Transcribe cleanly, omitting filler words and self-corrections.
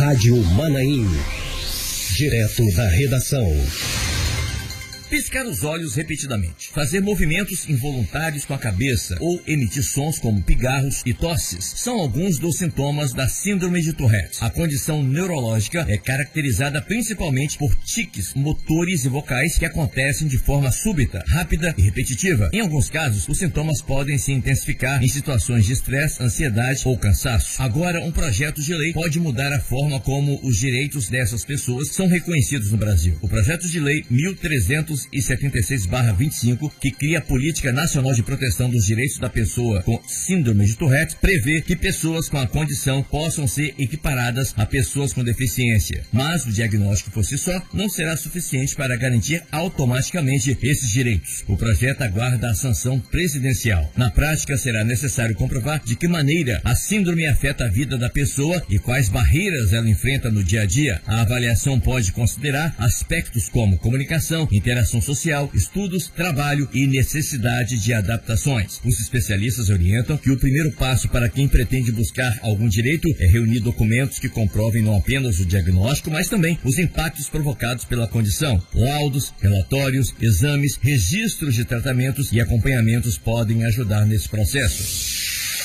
Rádio Manaim. Direto da redação. Piscar os olhos repetidamente, fazer movimentos involuntários com a cabeça ou emitir sons como pigarros e tosses são alguns dos sintomas da síndrome de Tourette. A condição neurológica é caracterizada principalmente por tiques motores e vocais que acontecem de forma súbita, rápida e repetitiva. Em alguns casos, os sintomas podem se intensificar em situações de estresse, ansiedade ou cansaço. Agora, um projeto de lei pode mudar a forma como os direitos dessas pessoas são reconhecidos no Brasil. O projeto de lei 1376/25, que cria a Política Nacional de Proteção dos Direitos da Pessoa com Síndrome de Tourette, prevê que pessoas com a condição possam ser equiparadas a pessoas com deficiência. Mas o diagnóstico por si só não será suficiente para garantir automaticamente esses direitos. O projeto aguarda a sanção presidencial. Na prática, será necessário comprovar de que maneira a síndrome afeta a vida da pessoa e quais barreiras ela enfrenta no dia a dia. A avaliação pode considerar aspectos como comunicação, interação social, estudos, trabalho e necessidade de adaptações. Os especialistas orientam que o primeiro passo para quem pretende buscar algum direito é reunir documentos que comprovem não apenas o diagnóstico, mas também os impactos provocados pela condição. Laudos, relatórios, exames, registros de tratamentos e acompanhamentos podem ajudar nesse processo.